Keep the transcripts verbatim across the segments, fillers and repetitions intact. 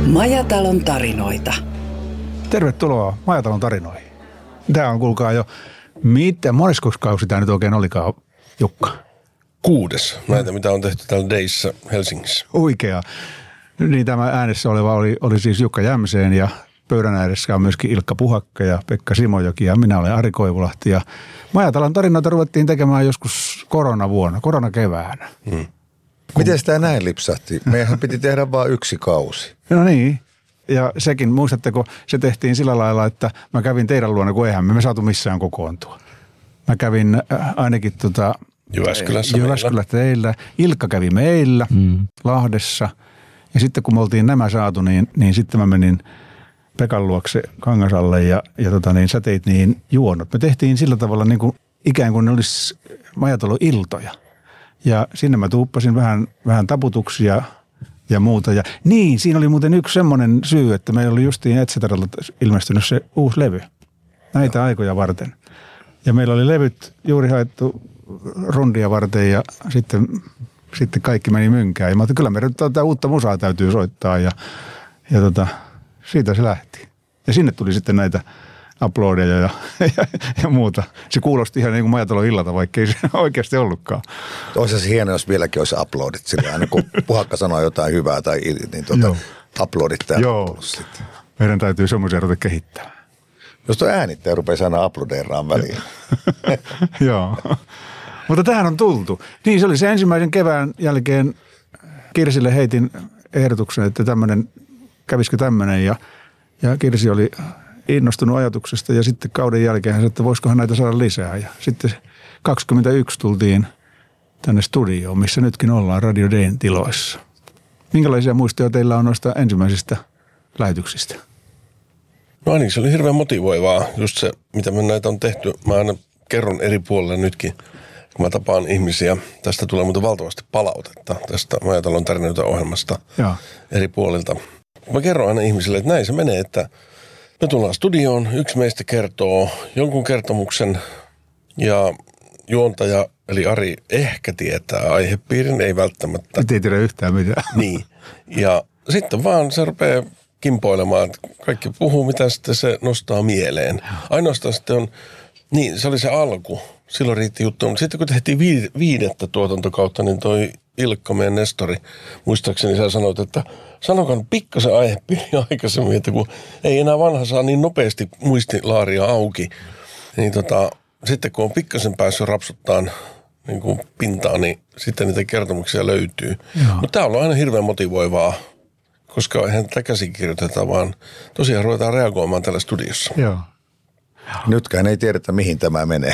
Majatalon tarinoita. Tervetuloa Majatalon tarinoihin. Tämä on, kuulkaa jo, mitä monesko kausi tämä nyt oikein olikaan, Jukka? Kuudes. Näitä, mitä on tehty täällä Deissä Helsingissä. Oikea. Niin tämä äänessä oleva oli, oli siis Jukka Jämseen ja pöydän ääressä on myöskin Ilkka Puhakka ja Pekka Simojoki ja minä olen Ari Koivulahti. Ja Majatalon tarinoita ruvettiin tekemään joskus koronavuonna, koronakeväänä. Hmm. Miten sitä näin lipsahti? Meidän piti tehdä vain yksi kausi. No niin. Ja sekin, muistatteko, se tehtiin sillä lailla, että mä kävin teidän luona, kun eihän me, me saatu missään kokoontua. Mä kävin äh, ainakin tota, Jyväskylässä Jyväskylä teillä. Ilkka kävi meillä mm. Lahdessa. Ja sitten kun me oltiin nämä saatu, niin, niin sitten mä menin Pekan luokse Kangasalle ja, ja tota niin, sä teit niin juonot. Me tehtiin sillä tavalla niin kuin ikään kuin ne olisi Majatalo-iltoja. Ja sinne mä tuuppasin vähän, vähän taputuksia ja muuta. Ja niin, siinä oli muuten yksi semmoinen syy, että meillä oli justiin Etsetaralta ilmestynyt se uusi levy näitä aikoja varten. Ja meillä oli levyt juuri haettu rundia varten ja sitten, sitten kaikki meni mynkään. Ja mä ajattelin, kyllä meidän tätä uutta musaa täytyy soittaa ja, ja tota, siitä se lähti. Ja sinne tuli sitten näitä uploadeja ja, ja, ja muuta. Se kuulosti ihan niin kuin Majatalon illalta, vaikka ei se oikeasti ollutkaan. Olisi se hienoa, jos vieläkin olisi uploadit. Sillä aina kun Puhakka sanoo jotain hyvää tai niin tuota, uploadit täällä. Joo, sitten. Meidän täytyy semmoisia ruveta kehittää. Jos tuo äänittäjä rupeaa aina uploadeeraan väliin. Joo, mutta tähän on tultu. Niin, se oli se ensimmäisen kevään jälkeen Kirsille heitin ehdotuksen, että tämmöinen, kävisikö tämmöinen ja, ja Kirsi oli innostunut ajatuksesta ja sitten kauden jälkeen hän sanoi, että voisikohan näitä saada lisää. Ja sitten kaksikymmentäyksi tultiin tänne studioon, missä nytkin ollaan Radio Dayn tiloissa. Minkälaisia muistoja teillä on noista ensimmäisistä lähetyksistä? No ainakin se oli hirveän motivoivaa, just se, mitä me näitä on tehty. Mä aina kerron eri puolilla nytkin, kun mä tapaan ihmisiä. Tästä tulee muuten valtavasti palautetta tästä Majatalon tarinoita ohjelmasta Joo. eri puolilta. Mä kerron aina ihmisille, että näin se menee, että me tullaan studioon, yksi meistä kertoo jonkun kertomuksen ja juontaja, eli Ari, ehkä tietää aihepiirin, ei välttämättä. Nyt ei tiedä yhtään mitään. Niin, ja sitten vaan se rupeaa kimpoilemaan, että kaikki puhuu, mitä sitten se nostaa mieleen. Ainoastaan sitten on, niin se oli se alku, silloin riitti juttu, mutta sitten kun tehtiin viidettä tuotantokautta, niin toi Ilkka, meidän nestori, muistaakseni sä sanoit, että sanokaan pikkasen aihepiiri aikaisemmin, että kun ei enää vanha saa niin nopeasti muistilaaria auki, niin tota, sitten kun on pikkasen päässyt rapsuttaan niin kuin pintaan, niin sitten niitä kertomuksia löytyy. Mutta tämä on ollut aina hirveän motivoivaa, koska eihän tätä käsikirjoiteta, vaan tosiaan ruvetaan reagoimaan täällä studiossa. Joo. Nytkään ei tiedetä, mihin tämä menee.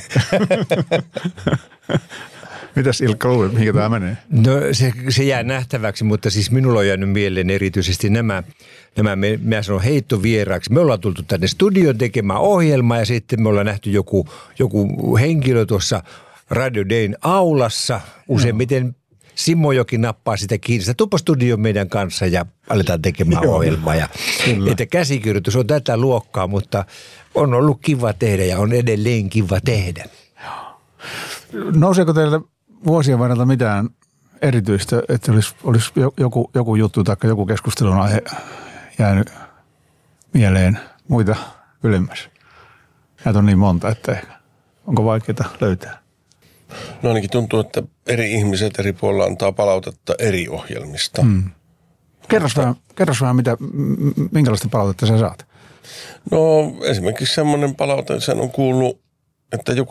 Mitäs Ilkka luulet, mihin tämä menee? No se, se jää nähtäväksi, mutta siis minulla on jäänyt mieleen erityisesti nämä, nämä me, mä sanon heittovieraaksi. Me ollaan tultu tänne studioon tekemään ohjelmaa ja sitten me ollaan nähty joku, joku henkilö tuossa Radio Dayn aulassa. Useimmiten Simojoki nappaa sitä kiinni. Tuppa studioon meidän kanssa ja aletaan tekemään Joo, ohjelmaa. Ja, että käsikirjoitus on tätä luokkaa, mutta on ollut kiva tehdä ja on edelleen kiva tehdä. Nouseeko teille vuosien varrelta mitään erityistä, että olisi, olisi joku, joku juttu tai joku keskustelun aihe jäänyt mieleen muita ylemmäs? Näitä on niin monta, että ehkä onko vaikeaa löytää? No ainakin tuntuu, että eri ihmiset eri puolilla antaa palautetta eri ohjelmista. Hmm. Kerros, vähän, kerros vähän, mitä, minkälaista palautetta sä saat? No esimerkiksi semmoinen palaute, sen on kuullut, että joku